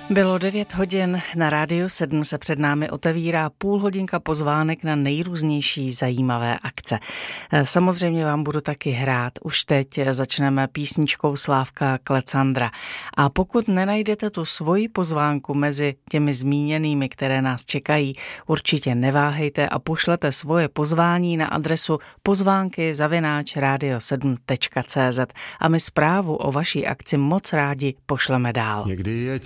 Bylo 9 hodin, na Rádiu 7 se před námi otevírá půlhodinka pozvánek na nejrůznější zajímavé akce. Samozřejmě vám budu taky hrát. Už teď začneme písničkou Slávka Klecandra. A pokud nenajdete tu svoji pozvánku mezi těmi zmíněnými, které nás čekají, určitě neváhejte a pošlete svoje pozvání na adresu pozvánky@radio7.cz a my zprávu o vaší akci moc rádi pošleme dál. Někdy je